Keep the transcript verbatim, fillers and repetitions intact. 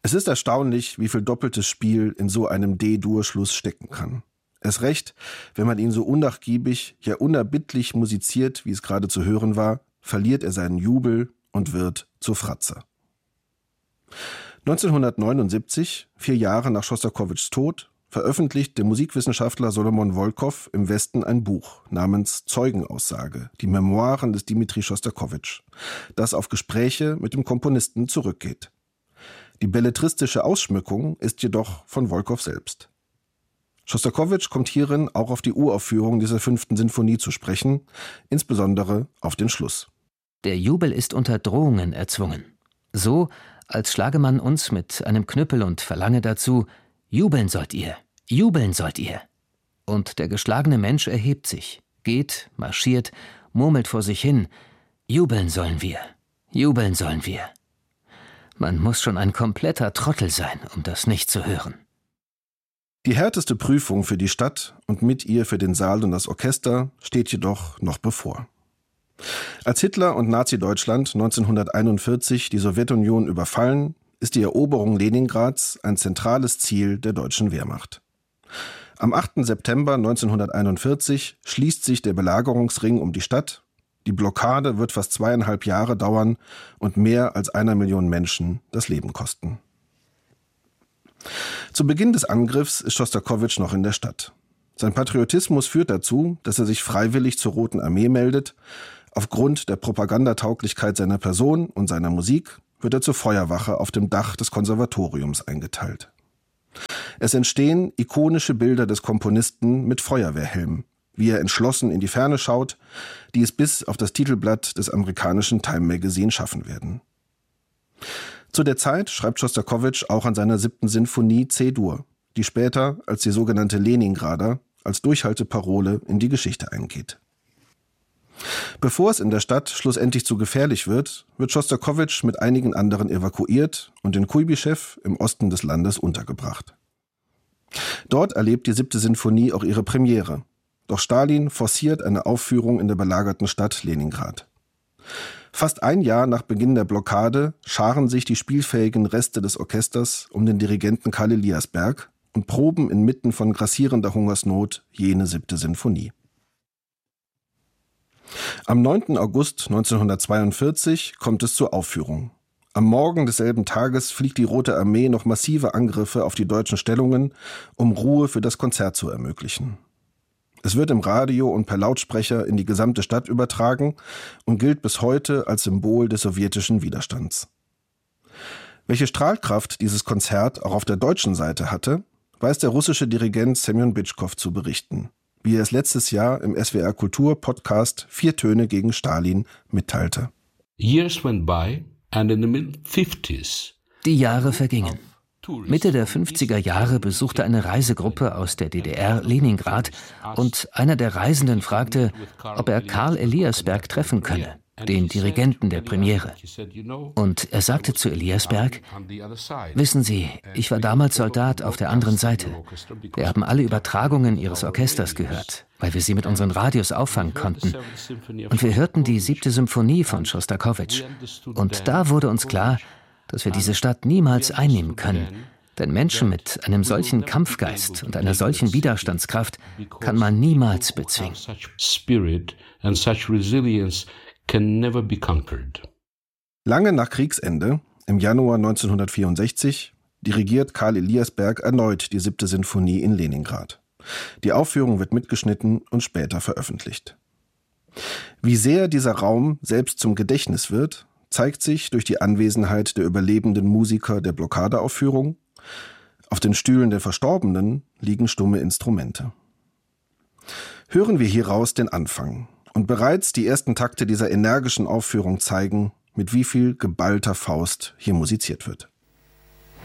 Es ist erstaunlich, wie viel doppeltes Spiel in so einem D-Dur-Schluss stecken kann. Erst recht, wenn man ihn so unnachgiebig, ja unerbittlich musiziert, wie es gerade zu hören war, verliert er seinen Jubel und wird zur Fratze. neunzehnhundertneunundsiebzig, vier Jahre nach Schostakowitschs Tod, veröffentlicht der Musikwissenschaftler Solomon Wolkow im Westen ein Buch namens Zeugenaussage, die Memoiren des Dimitri Schostakowitsch, das auf Gespräche mit dem Komponisten zurückgeht. Die belletristische Ausschmückung ist jedoch von Wolkow selbst. Schostakowitsch kommt hierin auch auf die Uraufführung dieser fünften Sinfonie zu sprechen, insbesondere auf den Schluss. Der Jubel ist unter Drohungen erzwungen. So, als schlage man uns mit einem Knüppel und verlange dazu: Jubeln sollt ihr, jubeln sollt ihr. Und der geschlagene Mensch erhebt sich, geht, marschiert, murmelt vor sich hin: Jubeln sollen wir, jubeln sollen wir. Man muss schon ein kompletter Trottel sein, um das nicht zu hören. Die härteste Prüfung für die Stadt und mit ihr für den Saal und das Orchester steht jedoch noch bevor. Als Hitler und Nazi-Deutschland neunzehnhunderteinundvierzig die Sowjetunion überfallen, ist die Eroberung Leningrads ein zentrales Ziel der deutschen Wehrmacht. Am achten September neunzehnhunderteinundvierzig schließt sich der Belagerungsring um die Stadt. Die Blockade wird fast zweieinhalb Jahre dauern und mehr als einer Million Menschen das Leben kosten. Zu Beginn des Angriffs ist Schostakowitsch noch in der Stadt. Sein Patriotismus führt dazu, dass er sich freiwillig zur Roten Armee meldet. Aufgrund der Propagandatauglichkeit seiner Person und seiner Musik wird er zur Feuerwache auf dem Dach des Konservatoriums eingeteilt. Es entstehen ikonische Bilder des Komponisten mit Feuerwehrhelm, wie er entschlossen in die Ferne schaut, die es bis auf das Titelblatt des amerikanischen Time Magazine schaffen werden. Zu der Zeit schreibt Schostakowitsch auch an seiner siebten Sinfonie C-Dur, die später als die sogenannte Leningrader als Durchhalteparole in die Geschichte eingeht. Bevor es in der Stadt schlussendlich zu gefährlich wird, wird Schostakowitsch mit einigen anderen evakuiert und in Kuibyschew im Osten des Landes untergebracht. Dort erlebt die siebte Sinfonie auch ihre Premiere. Doch Stalin forciert eine Aufführung in der belagerten Stadt Leningrad. Fast ein Jahr nach Beginn der Blockade scharen sich die spielfähigen Reste des Orchesters um den Dirigenten Karl Eliasberg und proben inmitten von grassierender Hungersnot jene siebte Sinfonie. Am neunten August neunzehnhundertzweiundvierzig kommt es zur Aufführung. Am Morgen desselben Tages fliegt die Rote Armee noch massive Angriffe auf die deutschen Stellungen, um Ruhe für das Konzert zu ermöglichen. Es wird im Radio und per Lautsprecher in die gesamte Stadt übertragen und gilt bis heute als Symbol des sowjetischen Widerstands. Welche Strahlkraft dieses Konzert auch auf der deutschen Seite hatte, weiß der russische Dirigent Semyon Bitschkow zu berichten, wie er es letztes Jahr im S W R Kultur Podcast Vier Töne gegen Stalin mitteilte. Years went by and in the mid fifties. Die Jahre vergingen. Mitte der fünfziger Jahre besuchte eine Reisegruppe aus der D D R Leningrad und einer der Reisenden fragte, ob er Karl Eliasberg treffen könne, den Dirigenten der Premiere. Und er sagte zu Eliasberg: Wissen Sie, ich war damals Soldat auf der anderen Seite. Wir haben alle Übertragungen Ihres Orchesters gehört, weil wir sie mit unseren Radios auffangen konnten. Und wir hörten die siebte Symphonie von Schostakowitsch. Und da wurde uns klar, dass wir diese Stadt niemals einnehmen können. Denn Menschen mit einem solchen Kampfgeist und einer solchen Widerstandskraft kann man niemals bezwingen. Lange nach Kriegsende, im Januar neunzehnhundertvierundsechzig, dirigiert Karl Eliasberg erneut die siebte Sinfonie in Leningrad. Die Aufführung wird mitgeschnitten und später veröffentlicht. Wie sehr dieser Raum selbst zum Gedächtnis wird, zeigt sich durch die Anwesenheit der überlebenden Musiker der Blockadeaufführung. Auf den Stühlen der Verstorbenen liegen stumme Instrumente. Hören wir hieraus den Anfang und bereits die ersten Takte dieser energischen Aufführung zeigen, mit wie viel geballter Faust hier musiziert wird.